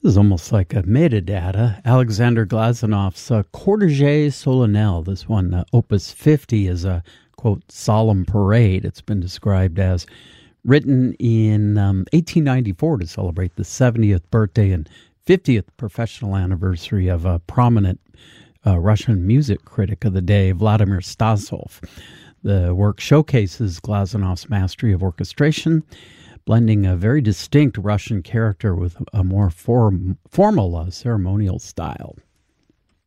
This is almost like a metadata. Alexander Glazanov's Cortege Solennel. This one, Opus 50, is a, quote, solemn parade. It's been described as written in 1894 to celebrate the 70th birthday and 50th professional anniversary of a prominent Russian music critic of the day, Vladimir Stasov. The work showcases Glazanov's mastery of orchestration, blending a very distinct Russian character with a more formal ceremonial style.